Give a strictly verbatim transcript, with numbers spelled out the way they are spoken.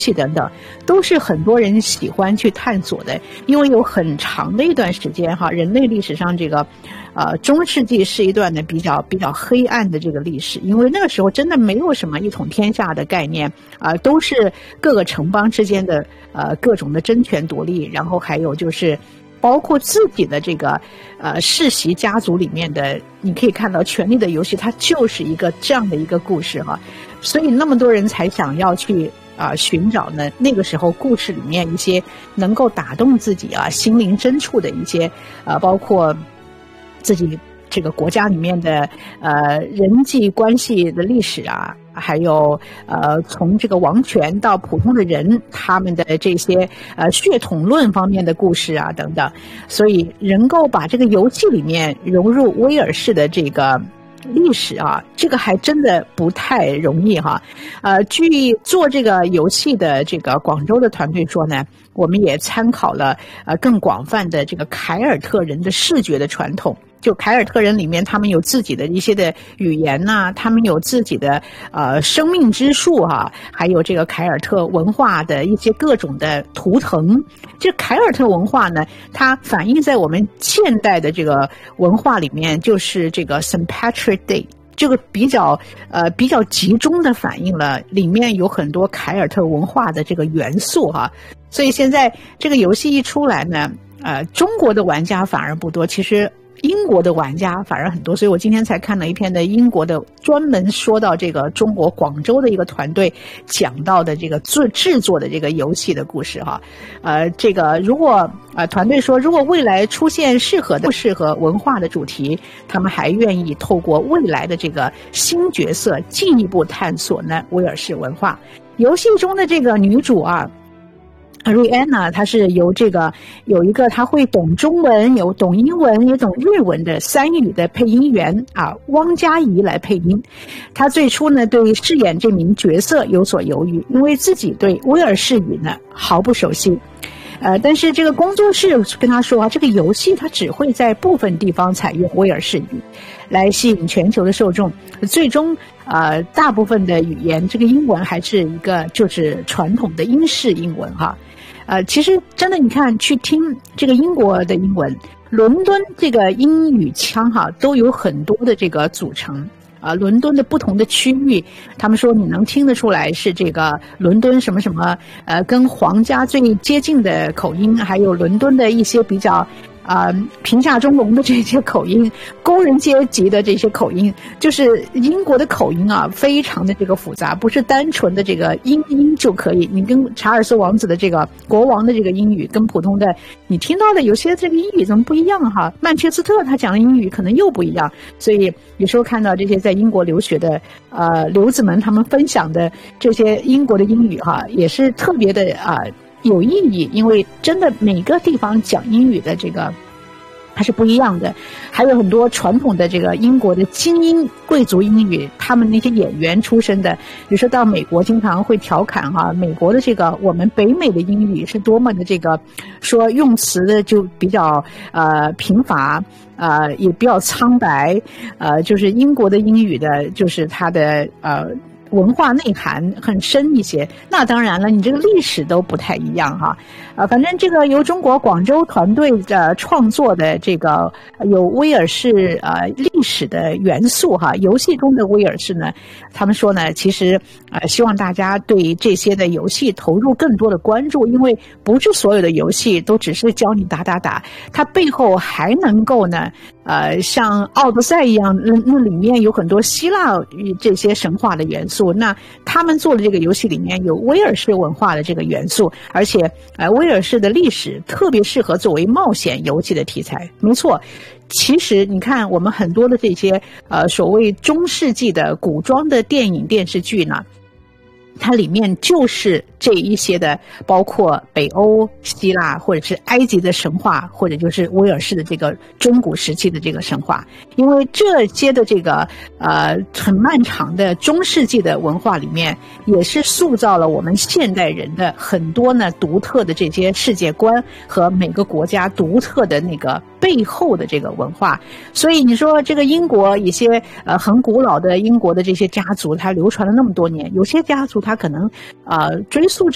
戏等等，都是很多人喜欢去探索的。因为有很长的一段时间哈，人类历史上这个呃中世纪是一段呢比较比较黑暗的这个历史，因为那个时候真的没有什么一统天下的概念啊、呃，都是各个城邦之间的呃各种的争权夺利，然后还有就是包括自己的这个呃世袭家族里面的，你可以看到《权力的游戏》它就是一个这样的一个故事哈，所以那么多人才想要去啊、呃，寻找呢那个时候故事里面一些能够打动自己啊心灵深处的一些呃，包括自己这个国家里面的呃人际关系的历史啊，还有呃从这个王权到普通的人他们的这些呃血统论方面的故事啊等等，所以能够把这个游戏里面融入威尔士的这个历史啊，这个还真的不太容易哈。呃，据做这个游戏的这个广州的团队说呢，我们也参考了呃更广泛的这个凯尔特人的视觉的传统。就凯尔特人里面，他们有自己的一些的语言呐、啊，他们有自己的呃生命之树哈、啊，还有这个凯尔特文化的一些各种的图腾。这凯尔特文化呢，它反映在我们现代的这个文化里面，就是这个 Saint Patrick Day。这个比较呃比较集中的反映了里面有很多凯尔特文化的这个元素哈、啊，所以现在这个游戏一出来呢，呃，中国的玩家反而不多，其实英国的玩家反而很多，所以我今天才看了一篇的英国的专门说到这个中国广州的一个团队讲到的这个做制作的这个游戏的故事哈，呃，这个如果呃团队说如果未来出现适合的不适合文化的主题，他们还愿意透过未来的这个新角色进一步探索呢威尔士文化。游戏中的这个女主啊。瑞安娜，她是由这个有一个她会懂中文、有懂英文、也懂日文的三语的配音员啊，汪佳怡来配音。她最初呢对饰演这名角色有所犹豫，因为自己对威尔士语呢毫不熟悉。呃，但是这个工作室跟他说啊，这个游戏它只会在部分地方采用威尔士语，来吸引全球的受众。最终，呃，大部分的语言，这个英文还是一个就是传统的英式英文哈。呃，其实真的，你看去听这个英国的英文，伦敦这个英语腔哈，都有很多的这个组成。啊，伦敦的不同的区域，他们说你能听得出来是这个伦敦什么什么，呃，跟皇家最接近的口音，还有伦敦的一些比较啊、呃、贫下中农的这些口音，工人阶级的这些口音，就是英国的口音啊，非常的这个复杂，不是单纯的这个英音就可以。你跟查尔斯王子的这个国王的这个英语，跟普通的你听到的有些这个英语怎么不一样哈？曼彻斯特他讲的英语可能又不一样，所以有时候看到这些在英国留学的呃留子们他们分享的这些英国的英语哈，也是特别的啊、呃、有意义，因为真的每个地方讲英语的这个它是不一样的。还有很多传统的这个英国的精英贵族英语，他们那些演员出身的，比如说到美国经常会调侃哈、啊，美国的这个我们北美的英语是多么的这个说用词的就比较呃贫乏，呃也比较苍白，呃就是英国的英语的就是它的呃文化内涵很深一些。那当然了，你这个历史都不太一样哈。呃，反正这个由中国广州团队的创作的这个有威尔士呃历史的元素哈，游戏中的威尔士呢，他们说呢，其实呃希望大家对这些的游戏投入更多的关注，因为不是所有的游戏都只是教你打打打，它背后还能够呢呃像奥德赛一样，那那里面有很多希腊这些神话的元素。那他们做的这个游戏里面有威尔士文化的这个元素，而且呃威尔士的历史特别适合作为冒险游戏的题材。没错，其实你看我们很多的这些呃所谓中世纪的古装的电影电视剧呢，它里面就是这一些的，包括北欧、希腊或者是埃及的神话，或者就是威尔士的这个中古时期的这个神话。因为这些的这个呃很漫长的中世纪的文化里面，也是塑造了我们现代人的很多呢独特的这些世界观和每个国家独特的那个背后的这个文化。所以你说这个英国一些呃很古老的英国的这些家族，它流传了那么多年，有些家族它可能呃追溯